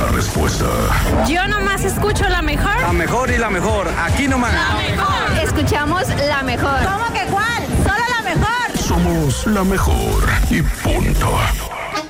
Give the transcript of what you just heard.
última respuesta. Yo nomás escucho la mejor. La mejor y la mejor. Aquí nomás. La mejor. Escuchamos la mejor. ¿Cómo que cuál? ¡Solo la mejor! Somos la mejor y punto.